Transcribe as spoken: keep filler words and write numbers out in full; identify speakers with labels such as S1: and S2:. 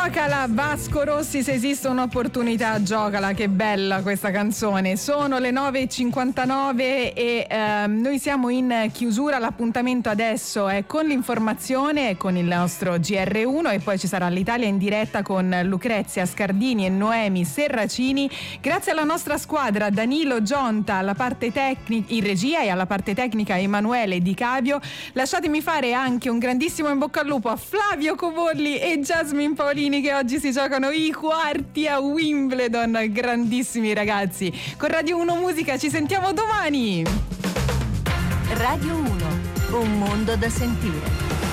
S1: Giocala Vasco Rossi, se esiste un'opportunità giocala, che bella questa canzone. Sono le nove e cinquantanove e ehm, noi siamo in chiusura. L'appuntamento adesso è con l'informazione e con il nostro G R uno, e poi ci sarà l'Italia in diretta con Lucrezia Scardini e Noemi Serracini. Grazie alla nostra squadra, Danilo Gionta alla parte tecnica in regia e alla parte tecnica Emanuele Di Cavio. Lasciatemi fare anche un grandissimo in bocca al lupo a Flavio Cobolli e Jasmine Paolini, che oggi si giocano i quarti a Wimbledon. Grandissimi ragazzi. Con Radio uno Musica ci sentiamo domani.
S2: Radio uno, un mondo da sentire.